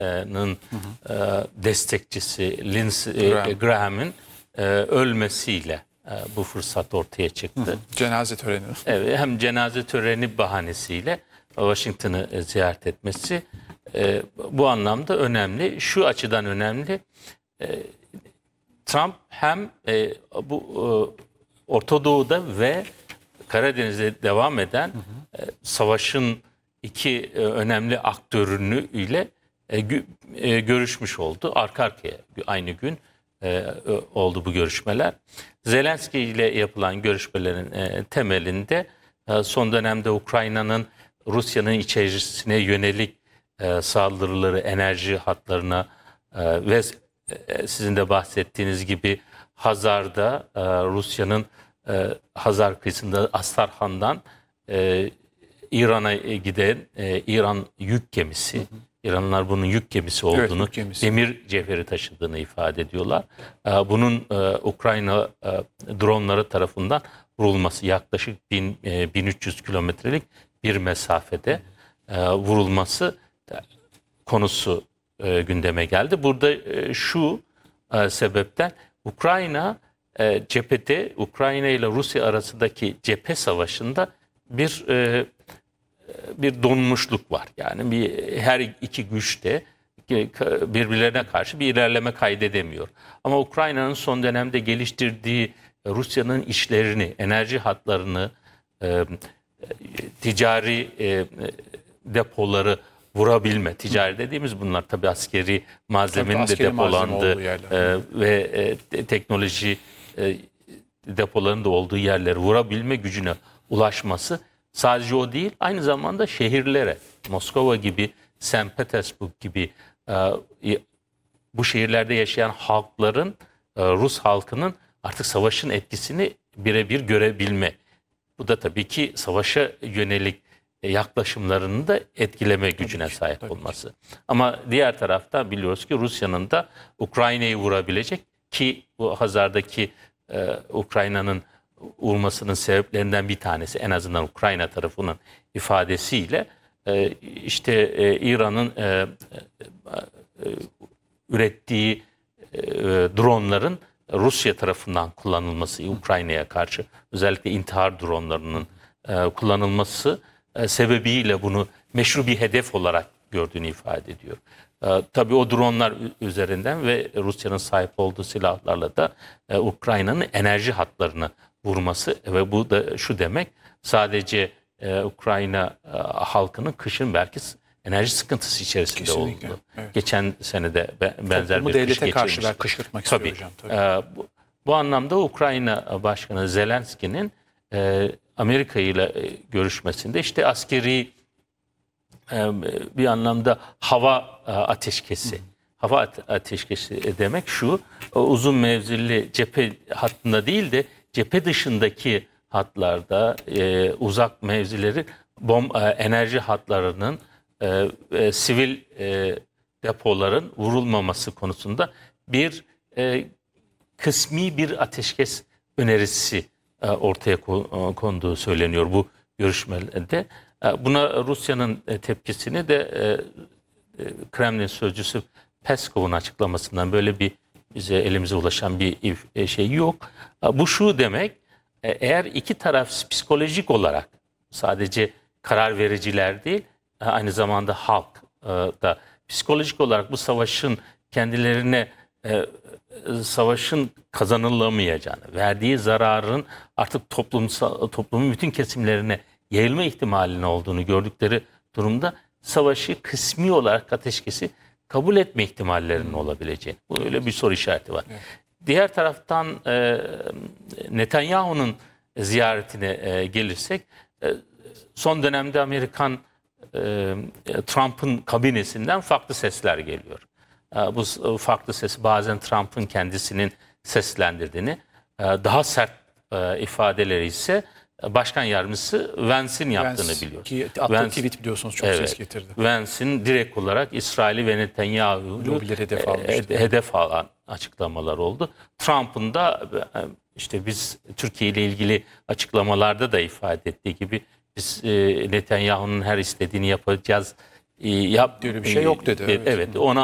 destekçisi Lindsey Graham'ın ölmesiyle bu fırsat ortaya çıktı. Cenaze töreni. Evet, hem cenaze töreni bahanesiyle Washington'ı ziyaret etmesi bu anlamda önemli. Şu açıdan önemli. Trump hem bu Orta Doğu'da ve Karadeniz'de devam eden savaşın iki önemli aktörünü ile görüşmüş oldu. Arka arkaya aynı gün oldu bu görüşmeler. Zelenski ile yapılan görüşmelerin temelinde son dönemde Ukrayna'nın Rusya'nın içerisine yönelik saldırıları, enerji hatlarına ve sizin de bahsettiğiniz gibi Hazar'da Rusya'nın Hazar kıyısında Astarhan'dan İran'a giden İran yük gemisi. İranlılar bunun yük gemisi olduğunu, yük gemisi. demir cevheri taşıdığını ifade ediyorlar. Bunun Ukrayna dronları tarafından vurulması yaklaşık 1300 kilometrelik bir mesafede vurulması konusu gündeme geldi. Burada şu sebepten Ukrayna cephede, Ukrayna ile Rusya arasındaki cephe savaşında bir donmuşluk var. Yani her iki güç de birbirlerine karşı bir ilerleme kaydedemiyor. Ama Ukrayna'nın son dönemde geliştirdiği Rusya'nın işlerini, enerji hatlarını, ticari depoları vurabilme. Ticari dediğimiz bunlar tabii askeri malzemenin de depolandığı ve teknoloji depolarının da olduğu yerleri vurabilme gücüne ulaşması. Sadece o değil, aynı zamanda şehirlere, Moskova gibi, St. Petersburg gibi bu şehirlerde yaşayan halkların, Rus halkının artık savaşın etkisini birebir görebilme. Bu da tabii ki savaşa yönelik yaklaşımlarını da etkileme gücüne sahip olması. Ama diğer taraftan biliyoruz ki Rusya'nın da Ukrayna'yı vurabilecek ki bu Hazar'daki Ukrayna'nın vurmasının sebeplerinden bir tanesi en azından Ukrayna tarafının ifadesiyle işte İran'ın ürettiği dronların Rusya tarafından kullanılması, Ukrayna'ya karşı özellikle intihar dronlarının kullanılması sebebiyle bunu meşru bir hedef olarak gördüğünü ifade ediyor. Tabii o dronlar üzerinden ve Rusya'nın sahip olduğu silahlarla da Ukrayna'nın enerji hatlarını vurması ve bu da şu demek sadece Ukrayna halkının kışın belki enerji sıkıntısı içerisinde kesinlikle oldu. Evet. Geçen senede benzer toplumu bir kış devlete karşı geçirmişti. kışkırtmak istiyor Tabii. hocam. Tabii. Bu anlamda Ukrayna Başkanı Zelenski'nin Amerika ile görüşmesinde işte askeri bir anlamda hava ateşkesi. Hava ateşkesi demek şu, uzun menzilli cephe hattında değil de cephe dışındaki hatlarda uzak mevzileri enerji hatlarının sivil depoların vurulmaması konusunda bir kısmi bir ateşkes önerisi ortaya konduğu söyleniyor bu görüşmelerde. Buna Rusya'nın tepkisini de Kremlin sözcüsü Peskov'un açıklamasından böyle bir elimize ulaşan bir şey yok. Bu şu demek, eğer iki taraf psikolojik olarak sadece karar vericiler değil, aynı zamanda halk da psikolojik olarak bu savaşın kendilerine savaşın kazanılamayacağını, verdiği zararın artık toplumun bütün kesimlerine yayılma ihtimalinin olduğunu gördükleri durumda savaşı kısmi olarak ateşkesi kabul etme ihtimallerinin olabileceğini. Bu öyle bir soru işareti var. Evet. Diğer taraftan Netanyahu'nun ziyaretine gelirsek son dönemde Amerikan Trump'ın kabinesinden farklı sesler geliyor. Bu farklı ses bazen Trump'ın kendisinin seslendirdiğini, daha sert ifadeleri ise Başkan Yardımcısı Vance'in yaptığını biliyor. Ki attığı tweet biliyorsunuz çok ses getirdi. Vance'in direkt olarak İsrail'i ve Netanyahu'yu hedef alan açıklamalar oldu. Trump'ın da işte biz Türkiye ile ilgili açıklamalarda da ifade ettiği gibi biz Netanyahu'nun her istediğini yapacağız Öyle bir şey yok dedi. Evet, ona